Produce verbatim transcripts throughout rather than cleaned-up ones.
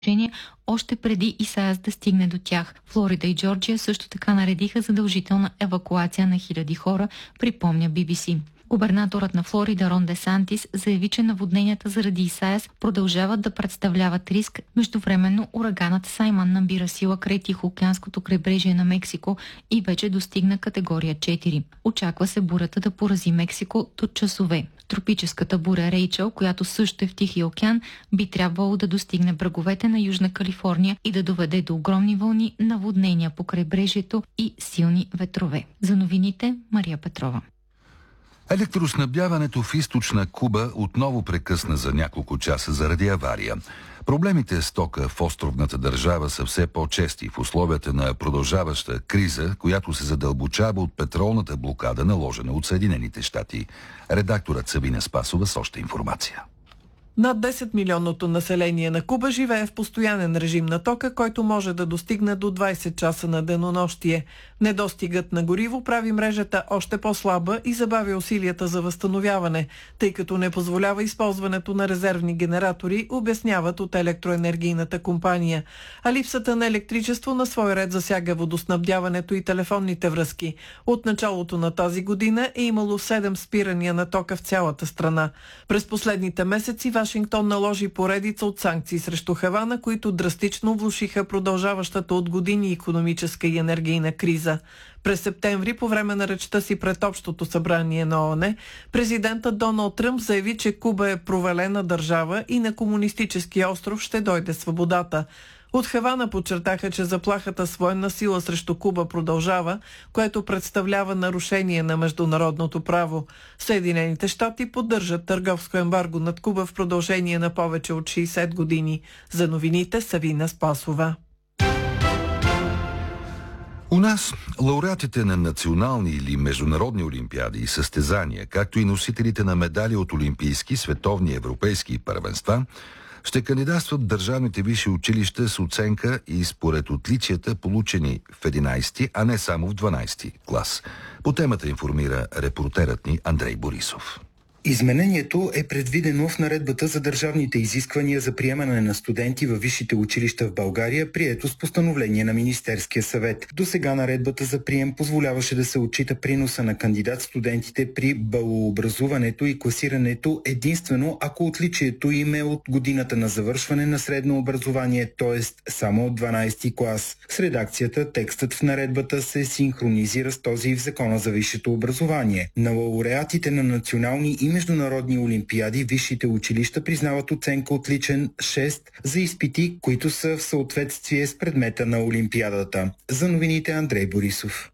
още преди Исайас да стигне до тях. Флорида и Джорджия също така наредиха задължителна евакуация на хиляди хора, припомня Би Би Си. Губернаторът на Флорида Рон Де Сантис заяви, че наводненията заради Исайас продължават да представляват риск. Междувременно ураганът Саймън набира сила край Тихоокеанското крайбрежие на Мексико и вече достигна категория четири. Очаква се бурята да порази Мексико до часове. Тропическата буря Рейчел, която също е в Тихия океан, би трябвало да достигне бреговете на Южна Калифорния и да доведе до огромни вълни, наводнения по крайбрежието и силни ветрове. За новините Мария Петрова. Електроснабдяването в източна Куба отново прекъсна за няколко часа заради авария. Проблемите с тока в островната държава са все по-чести в условията на продължаваща криза, която се задълбочава от петролната блокада, наложена от Съединените щати. Редакторът Сабина Спасова с още информация. Над десет милионното население на Куба живее в постоянен режим на тока, който може да достигне до двайсет часа на денонощие. Недостигът на гориво прави мрежата още по-слаба и забавя усилията за възстановяване, тъй като не позволява използването на резервни генератори, обясняват от електроенергийната компания. А липсата на електричество на свой ред засяга водоснабдяването и телефонните връзки. От началото на тази година е имало седем спирания на тока в цялата страна. През последните месеци Вашингтон наложи поредица от санкции срещу Хавана, които драстично влошиха продължаващата от години икономическа и енергийна криза. През септември, по време на речта си пред Общото събрание на ООН, президентът Доналд Тръмп заяви, че Куба е провалена държава и на комунистическия остров ще дойде свободата. От Хавана подчертаха, че заплахата с военна сила срещу Куба продължава, което представлява нарушение на международното право. Съединените щати поддържат търговско ембарго над Куба в продължение на повече от шейсет години. За новините Савина Спасова. У нас лауреатите на национални или международни олимпиади и състезания, както и носителите на медали от олимпийски, световни, европейски първенства, ще кандидатстват държавните висши училища с оценка и според отличията, получени в единайсети, а не само в дванайсети клас. По темата информира репортерът ни Андрей Борисов. Изменението е предвидено в наредбата за държавните изисквания за приемане на студенти във висшите училища в България, прието с постановление на Министерския съвет. Досега наредбата за прием позволяваше да се отчита приноса на кандидат-студентите при балообразуването и класирането единствено ако отличието им е от годината на завършване на средно образование, т.е. само от дванайсети клас. С редакцията текстът в наредбата се синхронизира с този в Закона за висшето образование. На лауреатите на национални и международни олимпиади висшите училища признават оценка отличен шест за изпити, които са в съответствие с предмета на олимпиадата. За новините Андрей Борисов.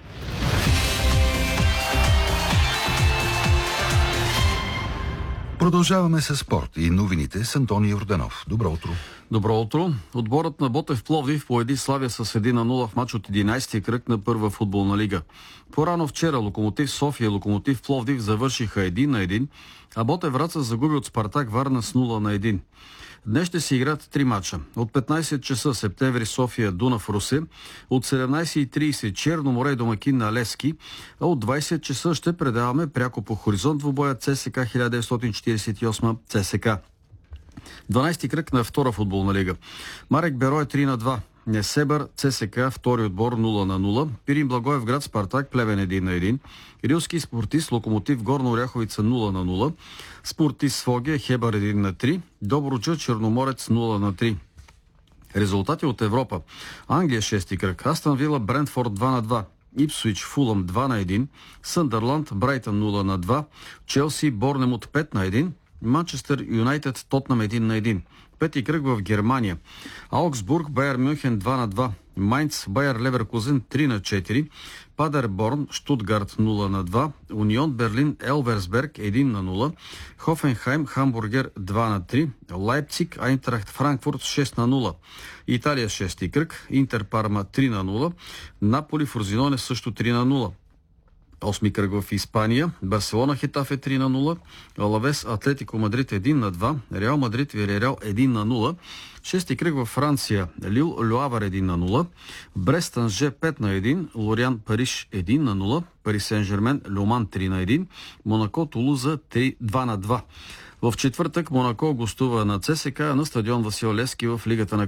Продължаваме с спорт и новините с Антони Йорданов. Добро утро. Добро утро. Отборът на Ботев Пловдив победи Славия с едно на нула в мач от единайсети кръг на първа футболна лига. По-рано вчера Локомотив София и Локомотив Пловдив завършиха един на един, а Ботев Враца загуби от Спартак Варна с нула на едно. Днес ще се играят три мача. От петнайсет часа Септември София Дунав Русе, от седемнайсет и трийсет Черно море домакин на Левски, а от двайсет часа ще предаваме пряко по хоризонт в обоя ЦСКА хиляда деветстотин четирийсет и осма ЦСКА. дванайсети кръг на втора футболна лига. Марек Берой три на два. Несебър ЦСКА втори отбор нула на нула. Пирин Благоевград Спартак Плевен един на един. Рилски Спортист Локомотив Горна Оряховица нула на нула. Спортист Своге Хебър един на три. Добруджа Черноморец нула на три. Резултати от Европа. Англия шести кръг. Астън Вила Брентфорд два на два. Ипсуич Фулъм два на един. Съндърланд Брайтън нула на два. Челси Борнемут пет на един. Манчестър Юнайтед Тотнам един на един. Пети кръг в Германия. Аугсбург Байер Мюнхен два на два. Майнц Байер Леверкузен три на четири. Падерборн Штутгарт нула на два. Унион Берлин Елверсберг един на нула. Хофенхайм Хамбургер два на три. Лайпциг Айнтрахт Франкфурт шест на нула. Италия шести кръг. Интер Парма три на нула. Наполи Форзиноне също три на нула. Осми кръг в Испания. Барселона Хетафе три на нула. Алавес Атлетико Мадрид един на два. Реал Мадрид Вилерреал един на нула. Шести кръг във Франция. Лил Люавър един на нула. Брест Анже пет на един. Лориан Париж един на нула. Пари Сен Жермен Люман три на един. Монако Тулуза два на два. В четвъртък Монако гостува на ЦСКА на стадион Васил Левски в Лигата на